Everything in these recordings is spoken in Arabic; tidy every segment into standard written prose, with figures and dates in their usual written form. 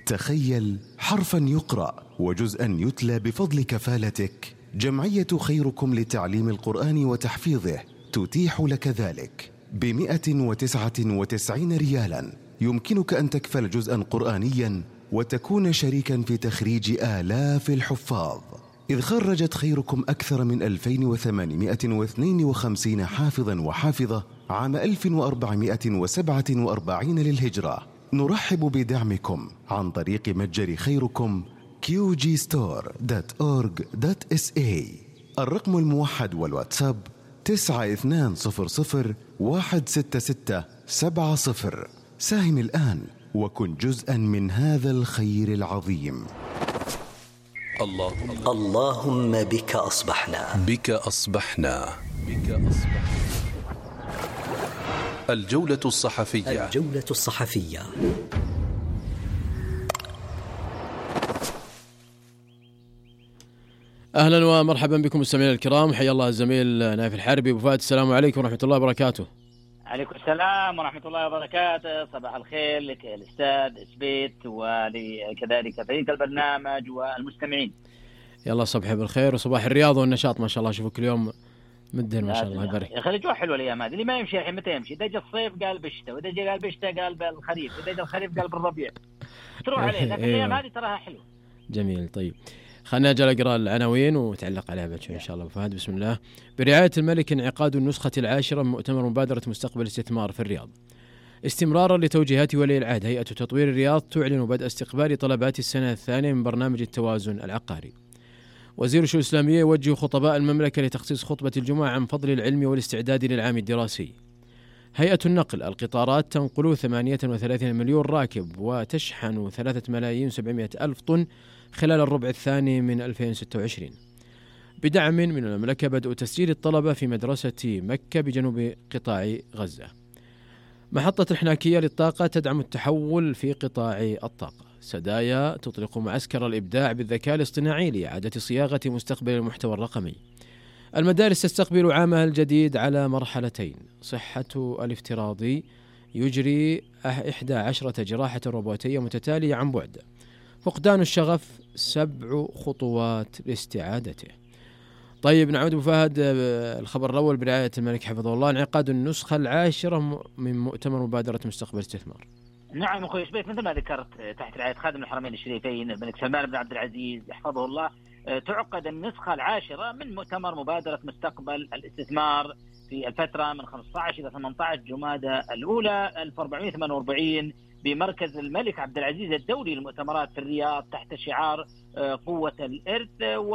تخيل حرفا يقرأ وجزءا يتلى بفضل كفالتك. جمعية خيركم لتعليم القرآن وتحفيظه تتيح لك ذلك ب199 ريالا. يمكنك أن تكفل جزءا قرآنيا وتكون شريكا في تخريج آلاف الحفاظ، إذ خرجت خيركم أكثر من 2852 حافظا وحافظة عام 1447 للهجرة. نرحب بدعمكم عن طريق متجر خيركم qgstore.org.sa. الرقم الموحد والواتساب 9200166770. ساهم الآن وكن جزءا من هذا الخير العظيم. اللهم بك أصبحنا. الجولة الصحفية. أهلا ومرحبا بكم مستمعينا الكرام. حيا الله الزميل نايف الحربي. أبو فهد، السلام عليكم ورحمة الله وبركاته. عليكم السلام ورحمة الله وبركاته. صباح الخير لك الأستاذ إسبيت وكذلك فريق البرنامج والمستمعين. يلا صباح بالخير وصباح الرياضة والنشاط ما شاء الله. أشوفك اليوم مدهن ما شاء الله يبارك. يا أخي الجو حلو الأيام هذه. اللي ما يمشي الحين متى يمشي؟ إذا جاء الصيف قال بالشتاء، وإذا جاء قال بالشتاء قال بالخريف، وإذا جاء الخريف قال بالربيع. تروح عليه، لكن الأيام هذه تراها حلو. جميل. طيب خلنا نجي نقرأ العناوين وتعلق عليها بعد شوي إن شاء الله. فهد بسم الله. برعاية الملك انعقاد النسخة 10 من مؤتمر مبادرة مستقبل الاستثمار في الرياض. استمرارا لتوجيهات ولي العهد، هيئة تطوير الرياض تعلن بدء استقبال طلبات السنة الثانية من برنامج التوازن العقاري. وزير الشؤون الإسلامية يوجه خطباء المملكة لتخصيص خطبة الجمعة عن فضل العلم والاستعداد للعام الدراسي. هيئة النقل، القطارات تنقل 38 مليون راكب وتشحن 3,700,000 طن خلال الربع الثاني من 2026. بدعم من المملكة بدء تسجيل الطلبة في مدرسة مكة بجنوب قطاع غزة. محطة الحناكية للطاقة تدعم التحول في قطاع الطاقة. سدايا تطلق معسكر الإبداع بالذكاء الاصطناعي لإعادة صياغة مستقبل المحتوى الرقمي. المدارس تستقبل عامها الجديد على مرحلتين. صحة الافتراضي يجري 11 جراحة روبوتية متتالية عن بعد. فقدان الشغف 7 خطوات لاستعادته. طيب نعود أبو فهد. الخبر الأول برعاية الملك حفظه الله، انعقاد النسخة 10 من مؤتمر مبادرة مستقبل الاستثمار. نعم أخوي إسبيت، مثل ما ذكرت تحت رعاية خادم الحرمين الشريفين الملك سلمان بن عبد العزيز يحفظه الله، تعقد النسخة 10 من مؤتمر مبادرة مستقبل الاستثمار في الفترة من 15 إلى 18 جمادى الأولى 1448 بمركز الملك عبد العزيز الدولي للمؤتمرات في الرياض تحت شعار قوة الإرث.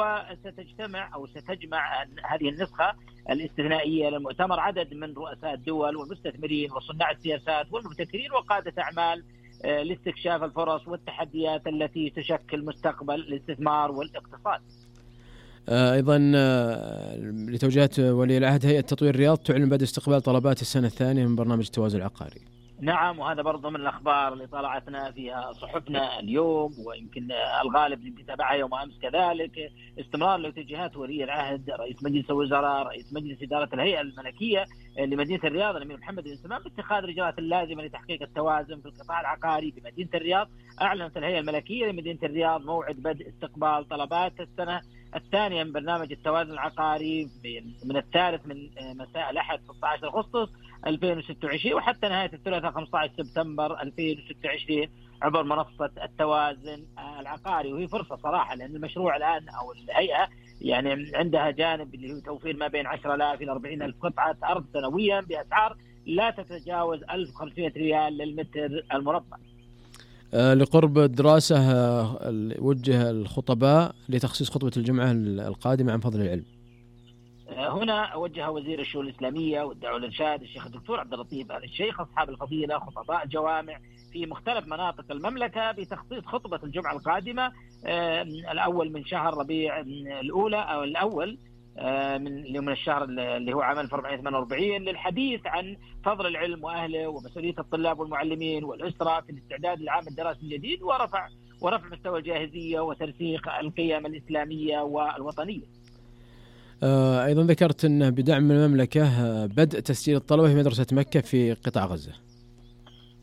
ستجمع هذه النسخة الاستثنائية للمؤتمر عدد من رؤساء الدول والمستثمرين وصناع السياسات والمبتكرين وقادة أعمال لاستكشاف الفرص والتحديات التي تشكل مستقبل الاستثمار والاقتصاد. أيضا لتوجيهات ولي العهد، هيئة تطوير الرياض تعلن بدء استقبال طلبات السنة الثانية من برنامج التوازن العقاري. نعم، وهذا برضو من الأخبار اللي طلعتنا فيها صحفنا اليوم، ويمكن الغالب اللي تابعها يوم أمس كذلك. استمرار لتوجيهات ولي العهد رئيس مجلس الوزراء رئيس مجلس إدارة الهيئة الملكية لمدينة الرياض الأمير محمد بن سلمان باتخاذ الإجراءات اللازمة لتحقيق التوازن في القطاع العقاري بمدينة الرياض. أعلنت الهيئة الملكية لمدينة الرياض موعد بدء استقبال طلبات السنة الثانية من برنامج التوازن العقاري من 3 من مساء الأحد 16 أغسطس 2026 وحتى نهاية الثلاثاء 15 سبتمبر 2026 عبر منصة التوازن العقاري. وهي فرصة صراحة، لأن المشروع الآن أو الهيئة يعني عندها جانب اللي هو توفير ما بين 10,000 إلى 40,000 قطعة أرض سنويا بأسعار لا تتجاوز 1,500 ريال للمتر المربع. لقرب الدراسة وجه الخطباء لتخصيص خطبة الجمعة القادمة عن فضل العلم. هنا وجه وزير الشؤون الإسلامية والدعوة والإرشاد الشيخ الدكتور عبد اللطيف آل الشيخ أصحاب الفضيلة خطباء الجوامع في مختلف مناطق المملكة بتخصيص خطبة الجمعة القادمة الأول من شهر ربيع الأولى أو الأول من الشهر اللي هو عام 1448 للحديث عن فضل العلم وأهله ومسؤولية الطلاب والمعلمين والأسرة في الاستعداد للعام الدراسي الجديد ورفع مستوى الجاهزية وترسيخ القيم الإسلامية والوطنية. أيضا ذكرت أنه بدعم المملكة بدء تسجيل الطلبة في مدرسة مكة في قطاع غزة.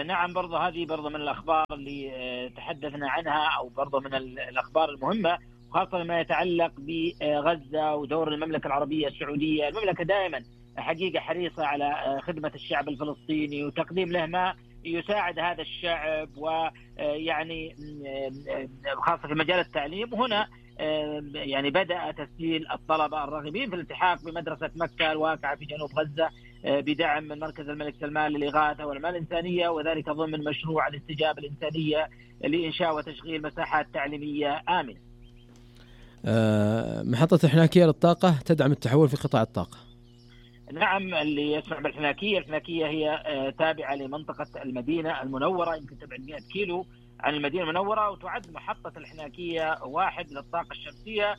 نعم، برضه هذه برضه من الأخبار اللي تحدثنا عنها، أو برضه من الأخبار المهمة، خاصة ما يتعلق بغزة ودور المملكة العربية السعودية. المملكة دائما حقيقة حريصة على خدمة الشعب الفلسطيني وتقديم له ما يساعد هذا الشعب، ويعني خاصة في مجال التعليم. وهنا يعني بدأ تسجيل الطلبة الراغبين في الالتحاق بمدرسة مكة الواقعة في جنوب غزة بدعم من مركز الملك سلمان للإغاثة والأعمال الإنسانية، وذلك ضمن مشروع الاستجابة الإنسانية لإنشاء وتشغيل مساحات تعليمية آمنة. محطة الحناكية للطاقة تدعم التحول في قطاع الطاقة. نعم، اللي يسمع بالحناكية، الحناكية هي تابعة لمنطقة المدينة المنورة، يمكن تبعد 100 كيلو عن المدينة المنورة، وتعد محطة الحناكية واحد للطاقة الشمسية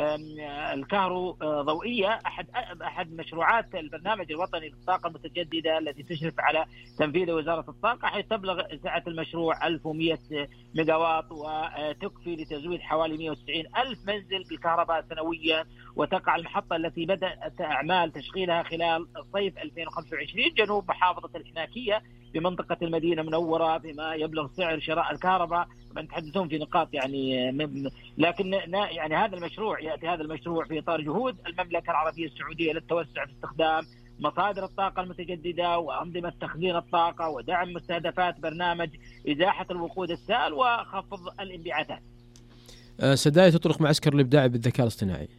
الكهروضوئية، أحد مشروعات البرنامج الوطني للطاقة المتجددة الذي تشرف على تنفيذ وزارة الطاقة، حيث تبلغ سعة المشروع 1100 ميجاوات، وتكفي لتزويد حوالي 190 ألف منزل بالكهرباء سنويا. وتقع المحطة التي بدأت أعمال تشغيلها خلال صيف 2025 جنوب محافظة الحناكية بمنطقة المدينة المنورة، بما يبلغ سعر شراء الكهرباء، طبعا تحدثون في نقاط يعني، لكن يعني هذا المشروع في إطار جهود المملكة العربية السعودية للتوسع في استخدام مصادر الطاقة المتجددة وأنظمة تخزين الطاقة، ودعم مستهدفات برنامج إزاحة الوقود السائل وخفض الانبعاثات. سدايا تطلق معسكر الإبداع بالذكاء الاصطناعي.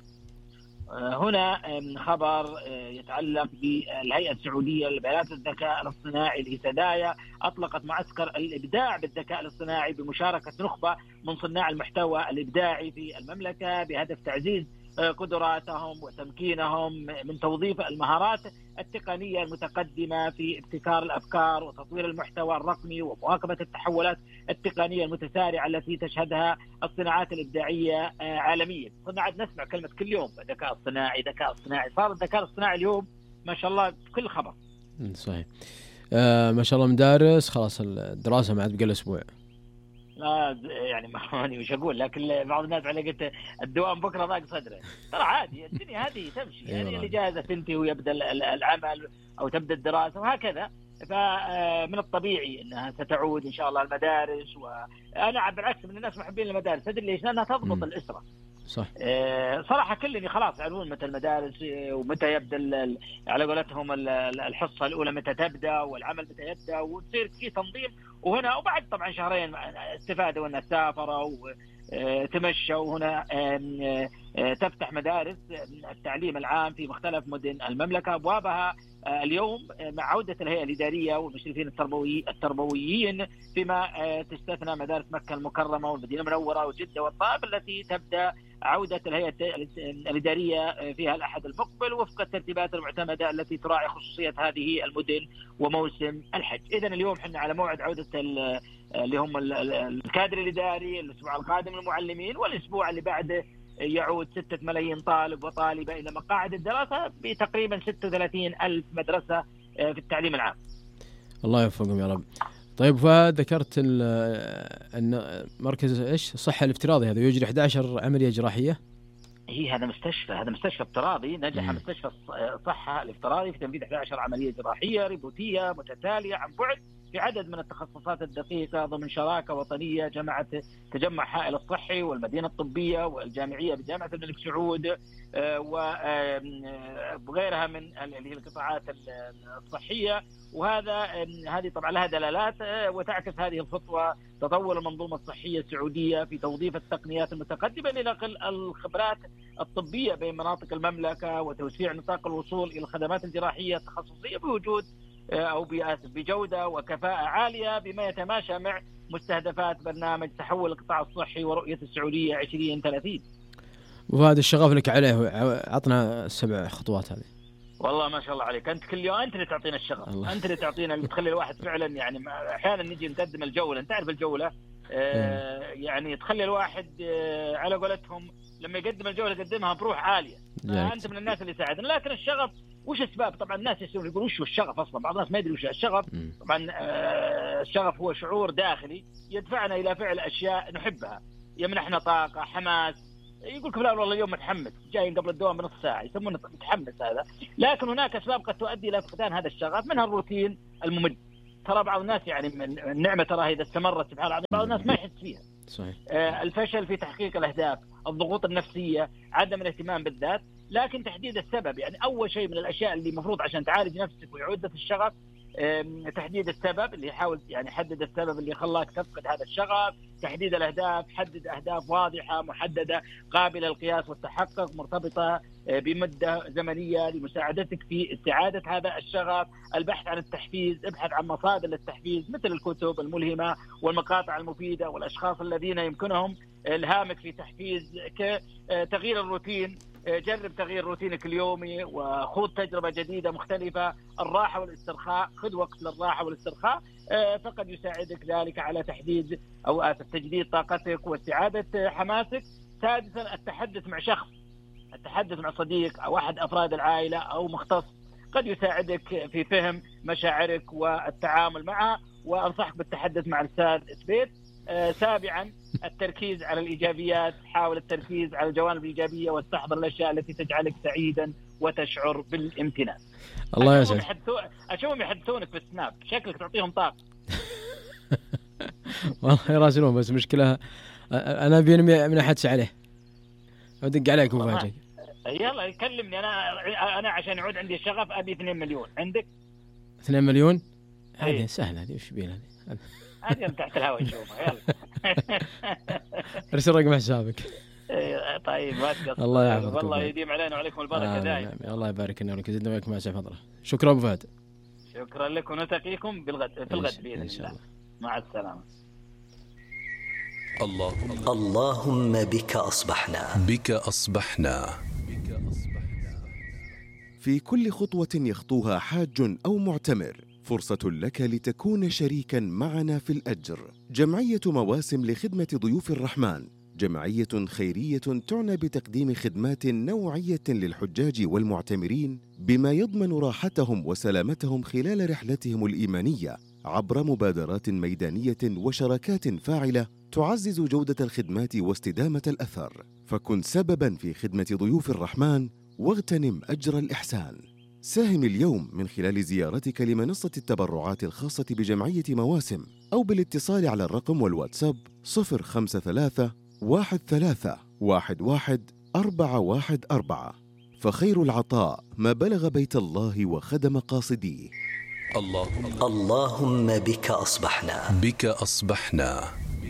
هنا خبر يتعلق بالهيئة السعودية لبيانات الذكاء الاصطناعي لسدايا، أطلقت معسكر الإبداع بالذكاء الاصطناعي بمشاركة نخبة من صناع المحتوى الإبداعي في المملكة، بهدف تعزيز قدراتهم وتمكينهم من توظيف المهارات التقنية المتقدمة في ابتكار الأفكار وتطوير المحتوى الرقمي ومواكبة التحولات التقنية المتسارعة التي تشهدها الصناعات الإبداعية عالميا. صرنا عاد نسمع كلمة كل يوم ذكاء اصطناعي، ذكاء اصطناعي، صار الذكاء الاصطناعي اليوم ما شاء الله في كل خبر. صحيح. ما شاء الله مدارس خلاص الدراسة ما عاد بقى الأسبوع. يعني ما أنا وش أقول، لكن بعض الناس على قلت الدوام بكرة ضاق صدره. ترى عادي، الدنيا هذه تمشي، يعني اللي جاهزة تنتهي ويبدأ العمل أو تبدأ الدراسة وهكذا، فمن الطبيعي أنها ستعود إن شاء الله المدارس. وأنا بالعكس من الناس محبين المدارس، تدري ليش؟ لأنها تضبط الأسرة. صح. صراحة كلني خلاص يعلمون متى المدارس ومتى يبدأ على قولتهم الحصة الأولى متى تبدأ والعمل متى يبدأ، وتصير في تنظيم. وهنا وبعد طبعا شهرين استفادوا أن سافروا وتمشوا، وهنا تفتح مدارس التعليم العام في مختلف مدن المملكة أبوابها اليوم مع عودة الهيئة الإدارية والمشرفين التربويين، فيما تستثنى مدارس مكة المكرمة والمدينة المنورة وجدة والطائف التي تبدأ عودة الهيئة الإدارية فيها الأحد المقبل وفق الترتيبات المعتمدة التي تراعي خصوصية هذه المدن وموسم الحج. إذن اليوم حنا على موعد عودة اللي هم الكادر الإداري، الأسبوع القادم المعلمين، والأسبوع اللي بعده يعود 6 ملايين طالب وطالبة إلى مقاعد الدراسة بتقريبا 36 ألف مدرسة في التعليم العام. الله يوفقهم يا رب. طيب فهد، ذكرت أن مركز الصحة الافتراضي هذا يجري 11 عملية جراحية. هذا مستشفى افتراضي نجح مستشفى الصحة الافتراضي في تنفيذ 11 عملية جراحية ريبوتية متتالية عن بعد في عدد من التخصصات الدقيقة ضمن شراكة وطنية جمعت تجمع حائل الصحي والمدينة الطبية والجامعية بجامعة الملك سعود وغيرها من القطاعات الصحية. هذه طبعا لها دلالات وتعكس هذه الخطوة تطور المنظومة الصحية السعودية في توظيف التقنيات المتقدمة لنقل الخبرات الطبية بين مناطق المملكة وتوسيع نطاق الوصول إلى الخدمات الجراحية التخصصية بوجود بجودة وكفاءة عالية بما يتماشى مع مستهدفات برنامج تحول القطاع الصحي ورؤية السعودية 2030. وهذا الشغف لك عليه، عطنا السبع خطوات هذه. والله ما شاء الله عليك، أنت كل يوم أنت اللي تعطينا الشغف الله. أنت اللي تعطينا اللي تخلي الواحد فعلا يعني أحيانا نجي نقدم الجولة، أنت تعرف الجولة يعني تخلي الواحد على قولتهم لما يقدم الجولة يقدمها بروح عالية. أنت من الناس اللي ساعدنا. لكن الشغف وش أسباب؟ طبعا الناس يقولون وش الشغف أصلا، بعض الناس ما يدري وش الشغف. طبعا الشغف هو شعور داخلي يدفعنا إلى فعل أشياء نحبها، يمنحنا طاقة، حماس. يقول فلان والله اليوم متحمس، جاي قبل الدوام بنص ساعة، يسمونه متحمس هذا. لكن هناك أسباب قد تؤدي إلى فقدان هذا الشغف، منها الروتين الممل. ترى بعض الناس يعني من النعمة ترى إذا استمرت سبحان الله بعض الناس ما يحس فيها. صحيح. الفشل في تحقيق الأهداف، الضغوط النفسية، عدم الاهتمام بالذات، لكن تحديد السبب. يعني أول شيء من الأشياء اللي مفروض عشان تعالج نفسك ويعودك الشغف تحديد السبب، اللي يحاول يعني حدد السبب اللي خلاك تفقد هذا الشغف. تحديد الأهداف، حدد أهداف واضحة محددة قابلة للقياس والتحقق، مرتبطة بمدة زمنية لمساعدتك في استعادة هذا الشغف. البحث عن التحفيز، ابحث عن مصادر للتحفيز مثل الكتب الملهمة والمقاطع المفيدة والأشخاص الذين يمكنهم الهامك في تحفيزك. تغيير الروتين، جرب تغيير روتينك اليومي وخوض تجربة جديدة مختلفة. الراحة والاسترخاء، خذ وقت للراحة والاسترخاء، فقد يساعدك ذلك على تجديد طاقتك واستعادة حماسك. سادسا التحدث مع شخص، التحدث مع صديق أو أحد أفراد العائلة أو مختص قد يساعدك في فهم مشاعرك والتعامل معها، وأنصحك بالتحدث مع الأستاذ إثبات. سابعا التركيز على الإيجابيات، حاول التركيز على الجوانب الإيجابية واستحضر الأشياء التي تجعلك سعيدا وتشعر بالامتنان. الله يسعدك. أشوفهم يحدثونك في السناب، شكلك تعطيهم طاقة. والله يراسلون، بس مشكلة أنا بيني من أحدث عليه، أدق عليك مفاجأة. يلا يكلمني أنا عشان يعود عندي الشغف. أبي 2 مليون. عندك 2 مليون؟ هذه سهلة، هذه وش بينا هذه من تحت الهواء نشوفها. يلا ارسل رقم حسابك. طيب ما تقصر. الله يحفظك، والله يديم علينا وعليكم البركة دائما. الله يبارك لنا ولك، زدنا وياك مع سعة فضله. شكرا أبو فهد. شكرا لك، ونلتقيكم في الغد بإذن الله. مع السلامة. اللهم بك أصبحنا. بك أصبحنا. في كل خطوة يخطوها حاج أو معتمر فرصة لك لتكون شريكا معنا في الأجر. جمعية مواسم لخدمة ضيوف الرحمن جمعية خيرية تعنى بتقديم خدمات نوعية للحجاج والمعتمرين بما يضمن راحتهم وسلامتهم خلال رحلتهم الإيمانية عبر مبادرات ميدانية وشراكات فاعلة تعزز جودة الخدمات واستدامة الأثر. فكن سبباً في خدمة ضيوف الرحمن واغتنم أجر الإحسان. ساهم اليوم من خلال زيارتك لمنصة التبرعات الخاصة بجمعية مواسم أو بالاتصال على الرقم والواتساب 053 13 11 414. فخير العطاء ما بلغ بيت الله وخدم قاصديه. اللهم بك أصبحنا. بك أصبحنا.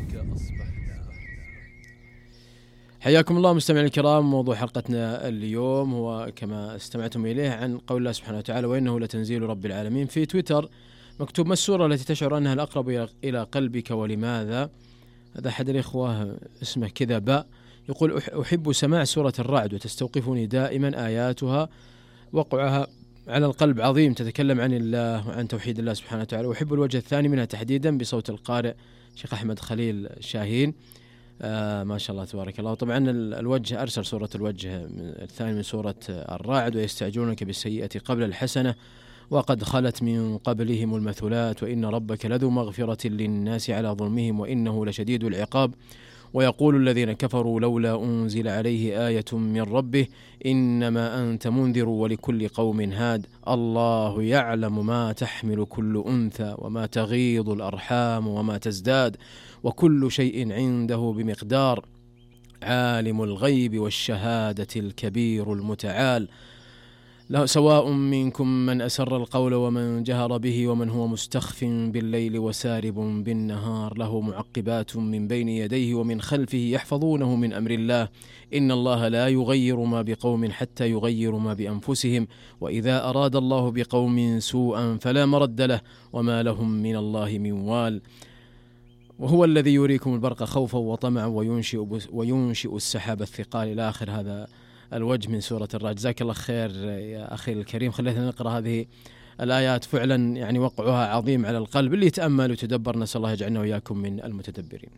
حياكم الله مستمعينا الكرام. موضوع حلقتنا اليوم هو كما استمعتم إليه عن قول الله سبحانه وتعالى: وإنه لتنزيل رب العالمين. في تويتر مكتوب: ما السورة التي تشعر أنها الأقرب إلى قلبك ولماذا؟ هذا أحد الإخوة اسمه كذا باء يقول: أحب سماع سورة الرعد وتستوقفني دائما آياتها، وقعها على القلب عظيم، تتكلم عن الله وعن توحيد الله سبحانه وتعالى. وأحب الوجه الثاني منها تحديدا بصوت القارئ شيخ أحمد خليل شاهين. ما شاء الله تبارك الله. طبعا الوجه أرسل سورة الوجه الثاني من سورة الرعد: ويستعجلونك بالسيئة قبل الحسنة وقد خلت من قبلهم المثلات وإن ربك لذو مغفرة للناس على ظلمهم وإنه لشديد العقاب. ويقول الذين كفروا لولا أنزل عليه آية من ربه إنما أنت منذر ولكل قوم هاد. الله يعلم ما تحمل كل أنثى وما تغيض الأرحام وما تزداد وكل شيء عنده بمقدار. عالم الغيب والشهادة الكبير المتعال. له سواء منكم من أسر القول ومن جهر به ومن هو مستخف بالليل وسارب بالنهار له معقبات من بين يديه ومن خلفه يحفظونه من أمر الله إن الله لا يغير ما بقوم حتى يغيروا ما بأنفسهم وإذا أراد الله بقوم سوءا فلا مرد له وما لهم من الله من وال. وهو الذي يريكم البرق خوفا وطمعا وينشئ السحاب الثقال إلى آخر هذا الوجه من سورة الرعد. جزاك الله خير يا أخي الكريم، خلينا نقرأ هذه الآيات، فعلا يعني وقعها عظيم على القلب، اللي يتأمل ويتدبر نسأل الله يجعلنا وإياكم من المتدبرين.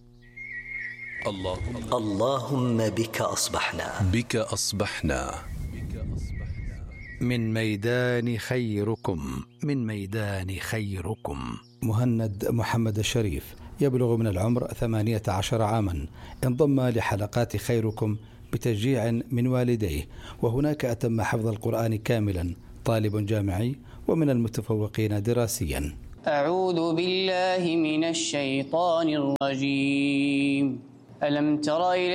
اللهم بك أصبحنا. بك أصبحنا. من ميدان خيركم. من ميدان خيركم. مهند محمد الشريف يبلغ من العمر 18 عاما، انضم لحلقات خيركم بتشجيع من والديه، وهناك أتم حفظ القرآن كاملا، طالب جامعي ومن المتفوقين دراسيا. أعوذ بالله من الشيطان الرجيم. ألم تر إلى